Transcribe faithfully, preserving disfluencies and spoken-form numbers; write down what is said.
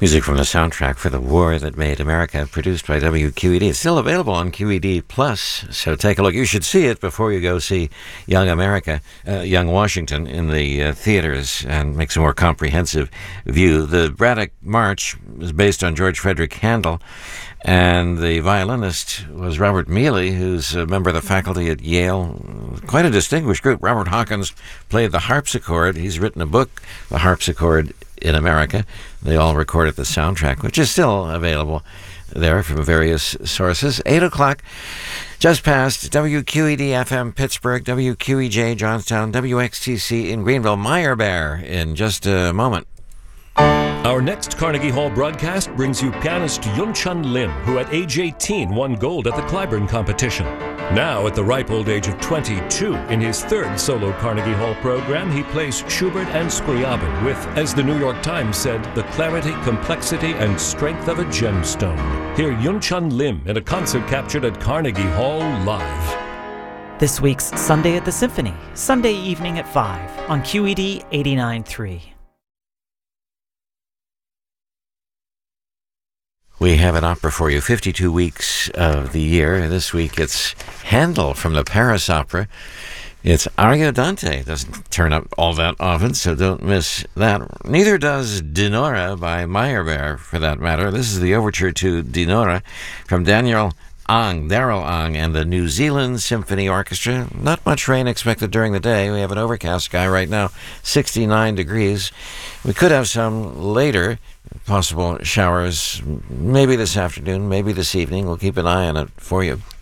Music from the soundtrack for The War That Made America, produced by W Q E D. It's still available on Q E D Plus, so take a look. You should see it before you go see Young America, uh, Young Washington in the uh, theaters and make some more comprehensive view. The Braddock March was based on George Frederick Handel, and the violinist was Robert Mealy, who's a member of the faculty at Yale. Quite a distinguished group. Robert Hawkins played the harpsichord. He's written a book, The Harpsichord in America. They all recorded the soundtrack, which is still available there from various sources. Eight o'clock, just past. W Q E D F M Pittsburgh, W Q E J Johnstown, W X T C in Greenville. Meyerbeer in just a moment. Our next Carnegie Hall broadcast brings you pianist Yun-Chun Lim, who at age eighteen won gold at the Clyburn competition. Now, at the ripe old age of twenty-two, in his third solo Carnegie Hall program, he plays Schubert and Scriabin with, as the New York Times said, the clarity, complexity, and strength of a gemstone. Hear Yun-Chun Lim in a concert captured at Carnegie Hall live. This week's Sunday at the Symphony, Sunday evening at five on Q E D eighty-nine point three. We have an opera for you, fifty-two weeks of the year. This week it's Handel from the Paris Opera. It's Ariodante. It doesn't turn up all that often, so don't miss that. Neither does Dinora by Meyerbeer, for that matter. This is the overture to Dinora from Daniel Ang, Daryl Ang, and the New Zealand Symphony Orchestra. Not much rain expected during the day. We have an overcast sky right now, sixty-nine degrees. We could have some later. Possible showers maybe this afternoon, maybe this evening. We'll keep an eye on it for you.